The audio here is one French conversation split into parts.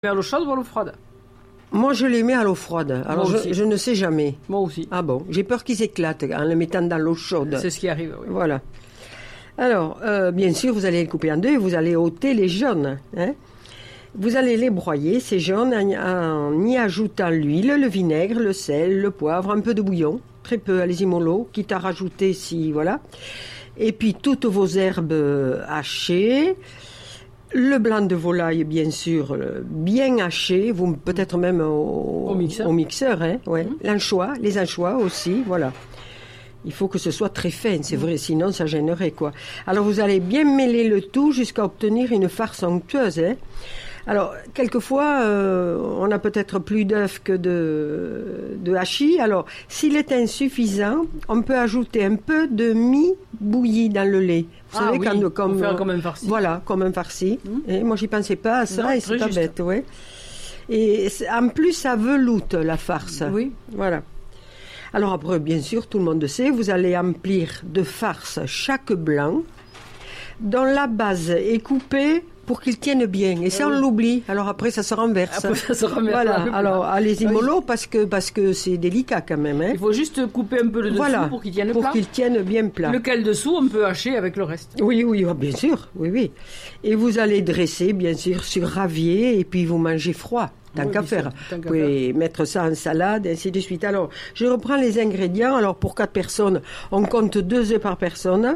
Mais à l'eau chaude ou à l'eau froide? Moi, je les mets à l'eau froide. Alors, je ne sais jamais. Moi aussi. Ah bon, j'ai peur qu'ils éclatent en les mettant dans l'eau chaude. C'est ce qui arrive, oui. Voilà. Alors, bien sûr, vous allez les couper en deux et vous allez ôter les jaunes. Hein. Vous allez les broyer, ces jaunes, en y ajoutant l'huile, le vinaigre, le sel, le poivre, un peu de bouillon. Très peu, allez-y mollo, quitte à rajouter si, voilà. Et puis, toutes vos herbes hachées. Le blanc de volaille, bien sûr, bien haché, vous peut-être même au mixeur, hein, ouais. Les anchois aussi, voilà. Il faut que ce soit très fin, c'est vrai, sinon ça gênerait, quoi. Alors vous allez bien mêler le tout jusqu'à obtenir une farce onctueuse, hein. Alors, quelquefois, on a peut-être plus d'œufs que de hachis. Alors, s'il est insuffisant, on peut ajouter un peu de mie bouillie dans le lait. Vous savez, oui, comme faire comme un farci. Voilà, comme un farci. Et moi, j'y pensais pas à ça, non, et c'est pas juste. bête, ouais. Et en plus, ça veloute la farce. Oui. Voilà. Alors après, bien sûr, tout le monde sait, vous allez emplir de farce chaque blanc, dont la base est coupée pour qu'il tienne bien. Et ça, on l'oublie. Alors après, ça se renverse. Après, ça se renverse. Voilà. Alors, allez-y mollo, parce que c'est délicat quand même. Hein. Il faut juste couper un peu le dessous pour qu'il tienne plat. Pour qu'il tienne bien plat. Lequel dessous, on peut hacher avec le reste. Oui, bien sûr. Oui. Et vous allez dresser, bien sûr, sur ravier, et puis vous mangez froid. Tant qu'à faire. Vous pouvez mettre ça en salade, ainsi de suite. Alors, je reprends les ingrédients. Alors, pour 4 personnes, on compte 2 œufs par personne.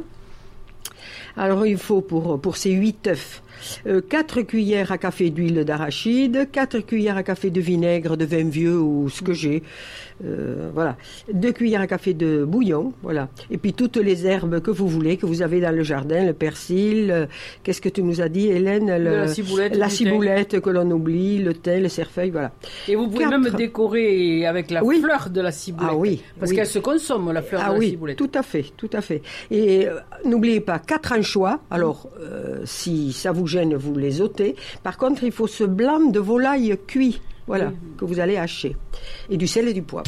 Alors, il faut pour ces 8 œufs, 4 cuillères à café d'huile d'arachide, 4 cuillères à café de vinaigre, de vin vieux ou ce que j'ai. Voilà. 2 cuillères à café de bouillon. Voilà. Et puis toutes les herbes que vous voulez, que vous avez dans le jardin, le persil, qu'est-ce que tu nous as dit, Hélène? La ciboulette que l'on oublie, le thym, le cerfeuil, voilà. Et vous pouvez même décorer avec la fleur de la ciboulette. Ah oui. Parce qu'elle se consomme, la fleur de la ciboulette. Tout à fait. Et n'oubliez pas, 4 anchois. Alors, si ça vous gêne, vous les ôtez. Par contre, il faut ce blanc de volaille cuit. Voilà, que vous allez hacher. Et du sel et du poivre.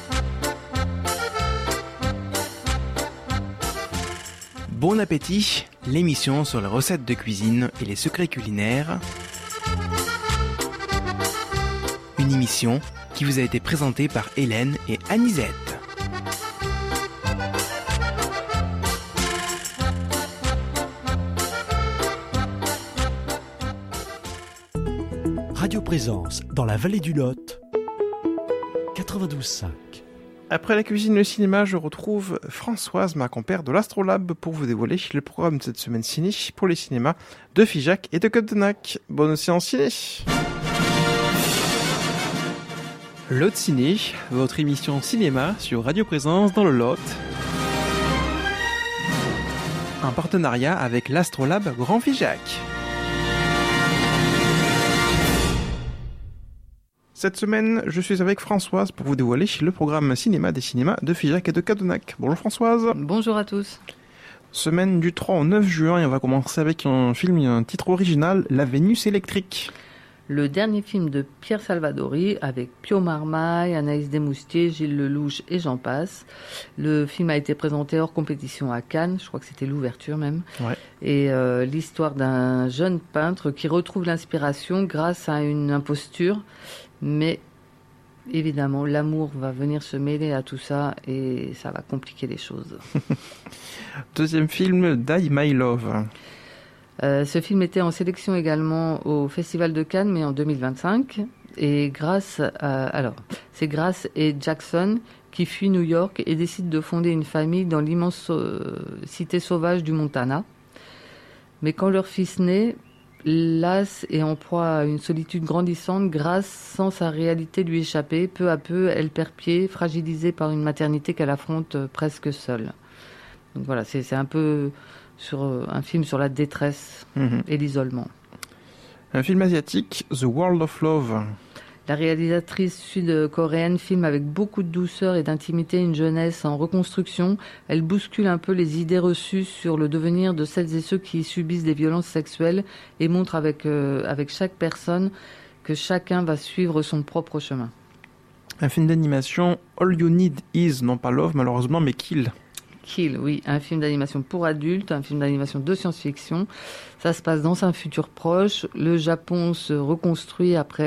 Bon appétit, l'émission sur les recettes de cuisine et les secrets culinaires. Une émission qui vous a été présentée par Hélène et Anisette. Radio Présence, dans la vallée du Lot, 92.5. Après la cuisine et le cinéma, je retrouve Françoise, ma compère de l'Astrolabe, pour vous dévoiler le programme de cette semaine ciné pour les cinémas de Figeac et de Codenac. Bonne séance ciné. Lot Ciné, votre émission cinéma sur Radio Présence dans le Lot. Un partenariat avec l'Astrolabe Grand Figeac. Cette semaine, je suis avec Françoise pour vous dévoiler le programme cinéma des cinémas de Figeac et de Cadenac. Bonjour Françoise. Bonjour à tous. Semaine du 3 au 9 juin et on va commencer avec un film, un titre original, La Vénus électrique. Le dernier film de Pierre Salvadori avec Pio Marmaille, Anaïs Desmoustiers, Gilles Lelouch et j'en passe. Le film a été présenté hors compétition à Cannes, je crois que c'était l'ouverture même. Ouais. Et l'histoire d'un jeune peintre qui retrouve l'inspiration grâce à une imposture. Mais évidemment, l'amour va venir se mêler à tout ça et ça va compliquer les choses. Deuxième film, Die My Love. Ce film était en sélection également au Festival de Cannes, mais en 2025. Et c'est Grace et Jackson qui fuient New York et décident de fonder une famille dans l'immense cité sauvage du Montana. Mais quand leur fils naît, lasse et en proie à une solitude grandissante, Grace sent sa réalité lui échapper. Peu à peu, elle perd pied, fragilisée par une maternité qu'elle affronte presque seule. Donc voilà, c'est un peu sur un film sur la détresse et l'isolement. Un film asiatique, The World of Love. La réalisatrice sud-coréenne filme avec beaucoup de douceur et d'intimité une jeunesse en reconstruction. Elle bouscule un peu les idées reçues sur le devenir de celles et ceux qui subissent des violences sexuelles et montre avec chaque personne que chacun va suivre son propre chemin. Un film d'animation, All You Need Is, non pas Love malheureusement, mais Kill. Kill, oui, un film d'animation pour adultes, un film d'animation de science-fiction. Ça se passe dans un futur proche. Le Japon se reconstruit après